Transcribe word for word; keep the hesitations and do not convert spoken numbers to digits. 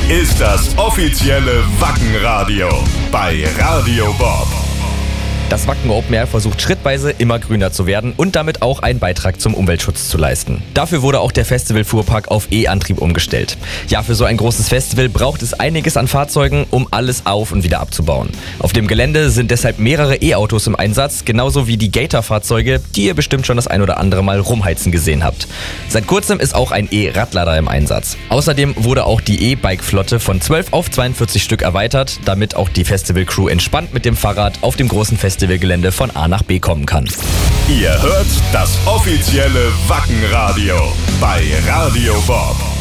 ist das offizielle Wacken-Radio bei Radio Bob. Das Wacken Open Air versucht schrittweise immer grüner zu werden und damit auch einen Beitrag zum Umweltschutz zu leisten. Dafür wurde auch der Festivalfuhrpark auf E-Antrieb umgestellt. Ja, für so ein großes Festival braucht es einiges an Fahrzeugen, um alles auf- und wieder abzubauen. Auf dem Gelände sind deshalb mehrere E-Autos im Einsatz, genauso wie die Gator-Fahrzeuge, die ihr bestimmt schon das ein oder andere Mal rumheizen gesehen habt. Seit kurzem ist auch ein E-Radlader im Einsatz. Außerdem wurde auch die E-Bike-Flotte von zwölf auf zweiundvierzig Stück erweitert, damit auch die Festival-Crew entspannt mit dem Fahrrad auf dem großen Festivalgelände von A nach B kommen kann. Ihr hört das offizielle Wacken-Radio bei Radio Bob.